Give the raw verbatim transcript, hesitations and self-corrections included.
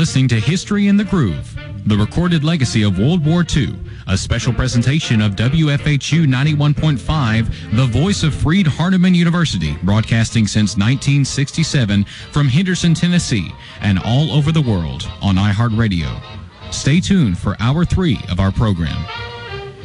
listening to History in the Groove, the recorded legacy of World War Two, a special presentation of W F H U ninety-one point five, the voice of Freed Hardeman University, broadcasting since nineteen sixty-seven from Henderson, Tennessee, and all over the world on iHeartRadio. Stay tuned for hour three of our program.